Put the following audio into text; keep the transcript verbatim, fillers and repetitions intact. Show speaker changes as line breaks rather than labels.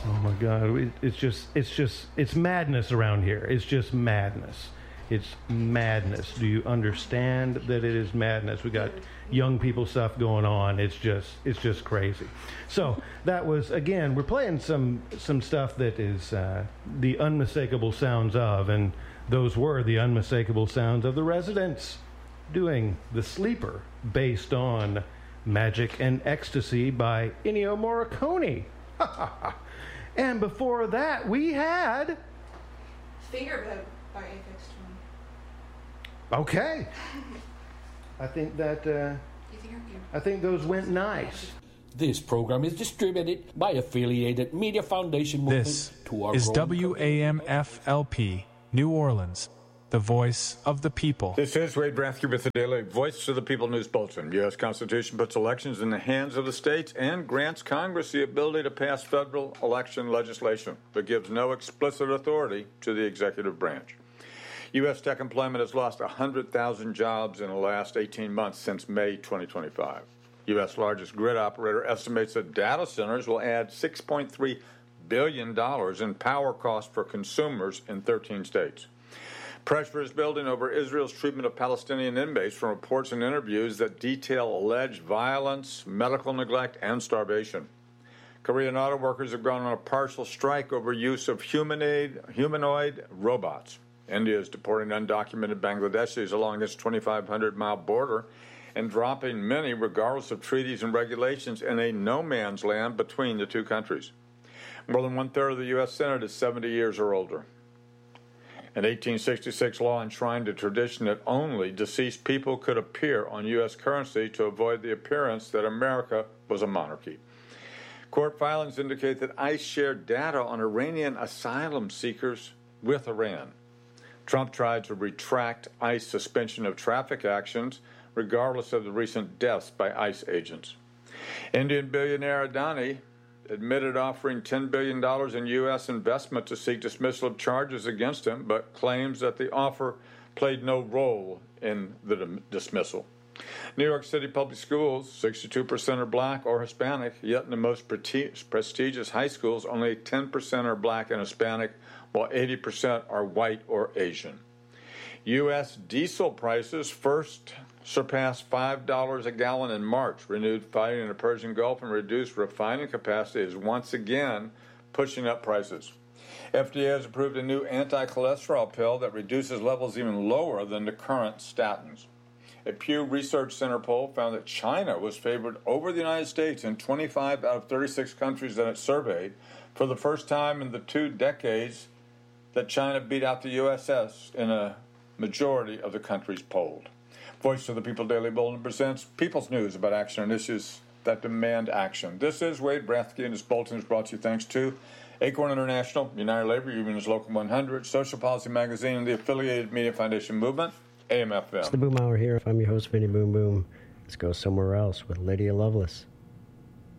Oh my God! It, it's just, it's just, it's madness around here. It's just madness. It's madness. Do you understand that it is madness? We got young people stuff going on. It's just, it's just crazy. So that was, again, we're playing some some stuff that is uh, the unmistakable sounds of, and those were the unmistakable sounds of the Residents doing The Sleeper, based on Magic and Ecstasy by Ennio Morricone. And before that, we had
Fingerbed by Aphex Twin.
Okay. I think that, uh, I think those went nice.
This program is distributed by Affiliated Media Foundation Movement.
This
to our
is
growing
W A M F L P, New Orleans, the voice of the people.
This is Wade Brathke with the Daily Voice of the People News Bulletin. U S Constitution puts elections in the hands of the states and grants Congress the ability to pass federal election legislation, but gives no explicit authority to the executive branch. U S tech employment has lost one hundred thousand jobs in the last eighteen months since May twenty twenty-five. U S largest grid operator estimates that data centers will add six point three billion dollars in power costs for consumers in thirteen states. Pressure is building over Israel's treatment of Palestinian inmates from reports and interviews that detail alleged violence, medical neglect, and starvation. Korean auto workers have gone on a partial strike over use of humanoid, humanoid robots. India is deporting undocumented Bangladeshis along its twenty-five hundred mile border and dropping many, regardless of treaties and regulations, in a no-man's land between the two countries. More than one-third of the U S Senate is seventy years or older. An eighteen sixty-six law enshrined a tradition that only deceased people could appear on U S currency to avoid the appearance that America was a monarchy. Court filings indicate that ICE shared data on Iranian asylum seekers with Iran. Trump tried to retract ICE suspension of traffic actions, regardless of the recent deaths by ICE agents. Indian billionaire Adani admitted offering ten billion dollars in U S investment to seek dismissal of charges against him, but claims that the offer played no role in the dim- dismissal. New York City public schools, sixty-two percent are black or Hispanic, yet in the most pre- prestigious high schools, only ten percent are black and Hispanic, while eighty percent are white or Asian. U S diesel prices first surpassed five dollars a gallon in March. Renewed fighting in the Persian Gulf and reduced refining capacity is once again pushing up prices. F D A has approved a new anti-cholesterol pill that reduces levels even lower than the current statins. A Pew Research Center poll found that China was favored over the United States in twenty-five out of thirty-six countries that it surveyed, for the first time in the two decades that China beat out the U S S in a majority of the countries polled. Voice of the People Daily Bulletin presents People's News about action on issues that demand action. This is Wade Brathke, and this bulletin is brought to you thanks to Acorn International, United Labor Union's Local one hundred, Social Policy Magazine, and the Affiliated Media Foundation Movement, A M F M.
It's the Boom Hour here. I'm your host, Vinny Boom Boom. Let's go somewhere else with Lydia Lovelace.